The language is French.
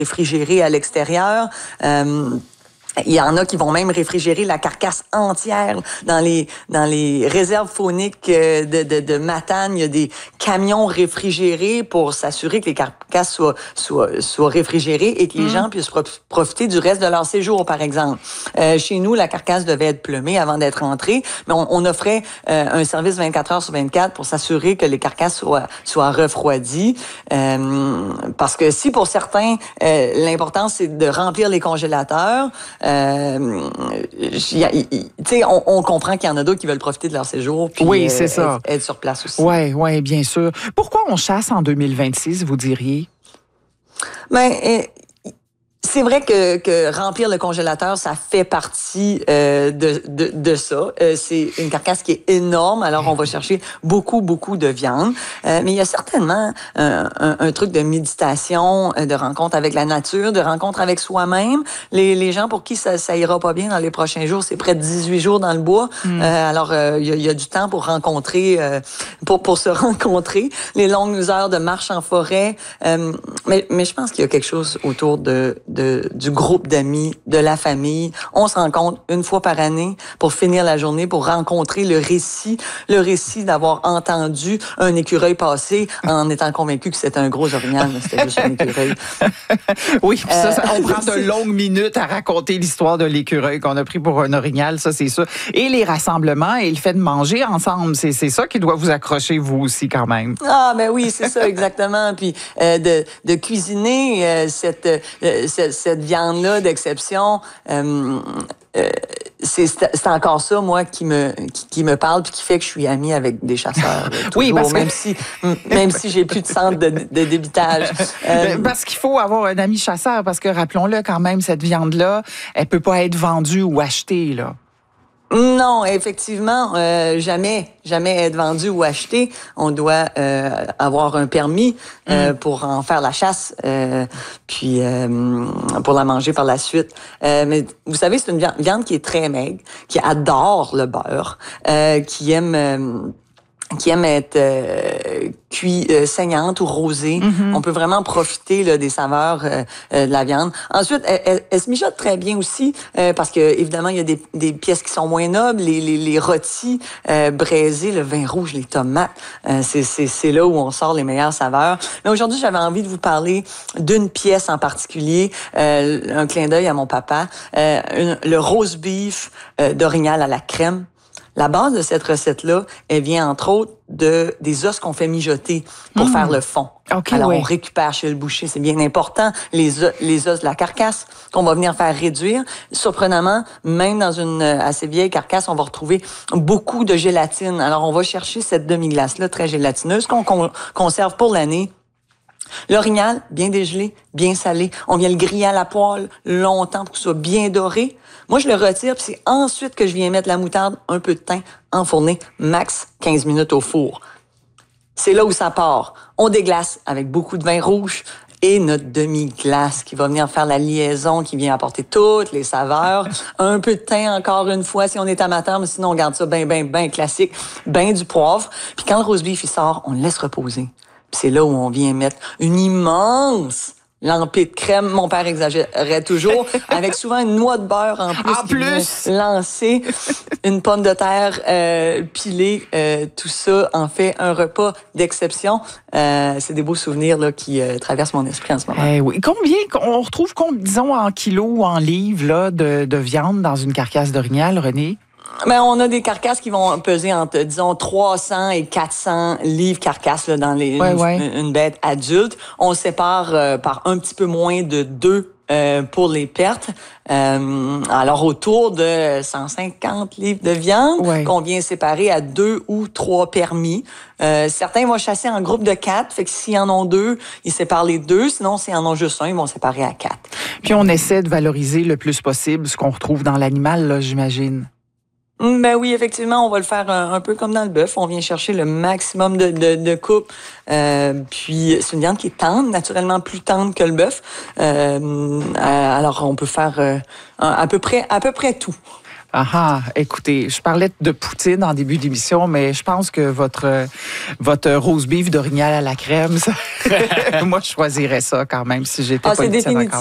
réfrigérer à l'extérieur. Il y en a qui vont même réfrigérer la carcasse entière dans les réserves fauniques de Matane. Il y a des camions réfrigérés pour s'assurer que les carcasses soient réfrigérées et que les gens puissent profiter du reste de leur séjour, par exemple. Chez nous, la carcasse devait être plumée avant d'être entrée, mais on offrait un service 24 heures sur 24 pour s'assurer que les carcasses soient refroidies. Parce que si pour certains, l'important c'est de remplir les congélateurs, on comprend qu'il y en a d'autres qui veulent profiter de leur séjour puis oui, c'est ça. Être sur place aussi. Oui, bien sûr. Pourquoi on chasse en 2026, vous diriez? C'est vrai que remplir le congélateur, ça fait partie de ça. C'est une carcasse qui est énorme, alors on va chercher beaucoup de viande. Mais il y a certainement un truc de méditation, de rencontre avec la nature, de rencontre avec soi-même. Les gens pour qui ça ira pas bien dans les prochains jours, c'est près de 18 jours dans le bois. Alors il y a du temps pour rencontrer, pour se rencontrer. Les longues heures de marche en forêt. Mais je pense qu'il y a quelque chose autour du groupe d'amis, de la famille. On se rencontre une fois par année pour finir la journée, pour rencontrer le récit d'avoir entendu un écureuil passer en étant convaincu que c'était un gros orignal, mais c'était juste un écureuil. Oui, ça, on prend de longues minutes à raconter l'histoire de l'écureuil qu'on a pris pour un orignal, ça c'est ça. Et les rassemblements et le fait de manger ensemble, c'est ça qui doit vous accrocher vous aussi quand même. Ah ben oui, c'est ça exactement. Puis de cuisiner cette viande-là d'exception, c'est encore ça, moi, qui me parle puis qui fait que je suis amie avec des chasseurs. Oui, parce que... même si j'ai plus de centre de débitage. Parce qu'il faut avoir un ami chasseur, parce que rappelons-le quand même, cette viande-là, elle peut pas être vendue ou achetée, là. Non, effectivement, jamais être vendu ou acheté. On doit avoir un permis pour en faire la chasse, puis pour la manger par la suite. Mais vous savez, c'est une viande qui est très maigre, qui adore le beurre, qui aime être cuit saignante ou rosée. On peut vraiment profiter là, des saveurs de la viande. Ensuite, elle se mijote très bien aussi parce que évidemment il y a des pièces qui sont moins nobles, les rôtis braisés, le vin rouge, les tomates. C'est là où on sort les meilleures saveurs. Mais aujourd'hui, j'avais envie de vous parler d'une pièce en particulier, un clin d'œil à mon papa, le roast beef d'orignal à la crème. La base de cette recette-là, elle vient entre autres des os qu'on fait mijoter pour faire le fond. Okay, alors, oui. on récupère chez le boucher, c'est bien important, les os de la carcasse qu'on va venir faire réduire. Surprenamment, même dans une assez vieille carcasse, on va retrouver beaucoup de gélatine. Alors, on va chercher cette demi-glace-là très gélatineuse qu'on conserve pour l'année. L'orignal, bien dégelé, bien salé. On vient le griller à la poêle longtemps pour que ce soit bien doré. Moi, je le retire, puis c'est ensuite que je viens mettre la moutarde, un peu de thym, enfourné, max 15 minutes au four. C'est là où ça part. On déglace avec beaucoup de vin rouge et notre demi-glace qui va venir faire la liaison, qui vient apporter toutes les saveurs. Un peu de thym encore une fois si on est amateur, mais sinon on garde ça bien classique. Ben du poivre. Puis quand le roast beef il sort, on le laisse reposer. Puis c'est là où on vient mettre une immense lampée de crème. Mon père exagérait toujours, avec souvent une noix de beurre en plus. Lancer une pomme de terre pilée. Tout ça en fait un repas d'exception. C'est des beaux souvenirs là qui traversent mon esprit en ce moment. Oui. Combien, on retrouve, disons, en kilos ou en livres là, de viande dans une carcasse d'orignal, René? Ben, on a des carcasses qui vont peser entre, disons, 300 et 400 livres carcasses là, dans une bête adulte. On sépare par un petit peu moins de 2 pour les pertes. Alors, autour de 150 livres de viande qu'on vient séparer à 2 ou 3 permis. Certains vont chasser en groupe de 4. Fait que s'ils en ont 2, ils séparent les 2. Sinon, s'ils en ont juste un, ils vont séparer à 4. Puis, on essaie de valoriser le plus possible ce qu'on retrouve dans l'animal, là, j'imagine. Ben oui, effectivement, on va le faire un peu comme dans le bœuf. On vient chercher le maximum de coupe. Puis c'est une viande qui est tendre, naturellement plus tendre que le bœuf. Alors on peut faire à peu près tout. Écoutez, je parlais de poutine en début d'émission, mais je pense que votre roast beef d'orignal à la crème, ça, moi, je choisirais ça quand même si j'étais politicienne.